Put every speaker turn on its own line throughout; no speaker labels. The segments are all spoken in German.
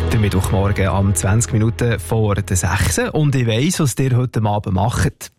Der Mittwochmorgen am 20 Minuten vor der 6. Und ich weiss, was ihr heute Abend macht.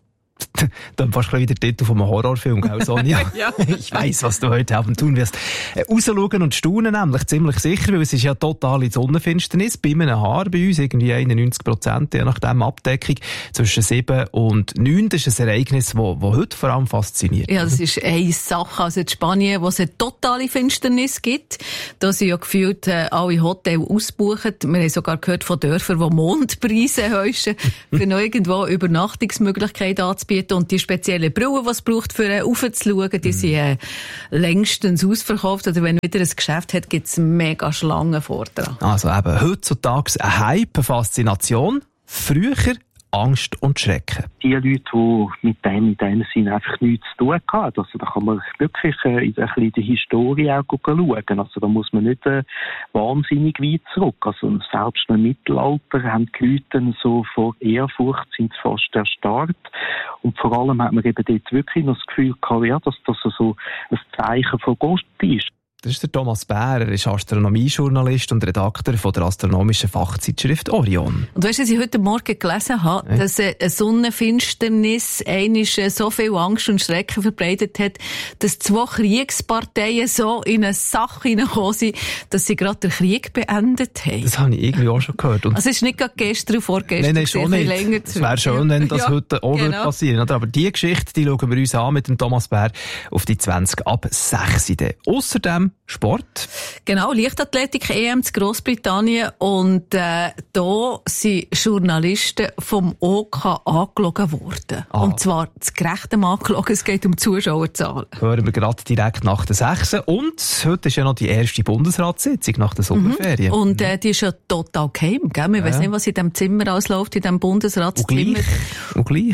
Dann fast wieder der Titel von einem Horrorfilm, gell, Sonja?
Ja.
Ich weiss, was du heute Abend tun wirst. Rausschauen und staunen nämlich, ziemlich sicher, weil es ist ja total in Sonnenfinsternis. Bei einem Haar bei uns, irgendwie 91%, je nachdem Abdeckung, zwischen 7 und 9. Das ist ein Ereignis, das heute vor allem fasziniert.
Ja, das ist eine Sache. Also in Spanien, wo es eine totale Finsternis gibt, da sind ja gefühlt alle Hotels ausgebucht. Wir haben sogar gehört von Dörfern, die Mondpreise heischen, für noch irgendwo Übernachtungsmöglichkeiten anzubieten. Und die speziellen Brillen, die es braucht, für raufzuschauen, die sind längstens ausverkauft. Oder wenn wieder ein Geschäft hat, gibt es mega Schlangen vor dran.
Also eben, heutzutage ein Hype, eine Faszination. Früher Angst und Schrecken.
Die Leute, die mit dem in dem Sinne einfach nichts zu tun haben, also da kann man wirklich in der Historie auch schauen. Also da muss man nicht wahnsinnig weit zurück. Also selbst im Mittelalter haben die Leute so vor Ehrfurcht sind fast erstarrt. Und vor allem hat man eben dort wirklich noch das Gefühl gehabt, ja, dass das so ein Zeichen von Gott ist.
Das ist der Thomas Bär, er ist Astronomiejournalist und Redakteur von der astronomischen Fachzeitschrift Orion.
Und weißt du, was ich heute Morgen gelesen habe, dass eine Sonnenfinsternis einmal so viel Angst und Schrecken verbreitet hat, dass 2 Kriegsparteien so in eine Sache hineingekommen sind, dass sie gerade den Krieg beendet haben.
Das habe ich irgendwie auch schon gehört. Und
also es ist nicht gerade gestern und vorgestern.
Nein, schon nicht.
Länger
es wäre schön, wenn das heute auch
genau.
passieren würde. Aber die Geschichte, die schauen wir uns an mit dem Thomas Bär auf die 20 ab 6. Außerdem Sport.
Genau, Leichtathletik-EM zu Grossbritannien. Und da sind Journalisten vom OK angelogen worden. Und zwar zu gerechtem angelogen. Es geht um Zuschauerzahlen.
Hören wir gerade direkt nach der 6. Und heute ist ja noch die erste Bundesratssitzung nach der Sommerferien.
Und die ist ja total geheim. Gell? Wir wissen nicht, was in diesem Zimmer ausläuft, in diesem Bundesratszimmer.
Und gleich.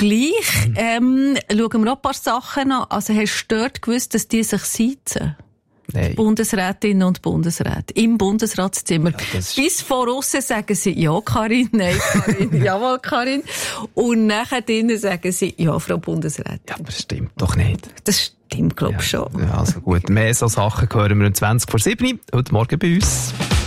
Schauen wir auch ein paar Sachen an. Also hast du dort gewusst, dass die sich sitzen?
Nein.
Bundesrätinnen und Bundesräte im Bundesratszimmer.
Ja,
bis vor aussen sagen sie ja, Karin, nein, Karin, jawohl, Karin. Und nachher drinnen sagen sie ja, Frau Bundesrätin.
Ja, aber das stimmt doch nicht.
Das stimmt, glaube ich, schon.
Ja, also gut, mehr so Sachen hören wir um 20 vor 7 heute Morgen bei uns.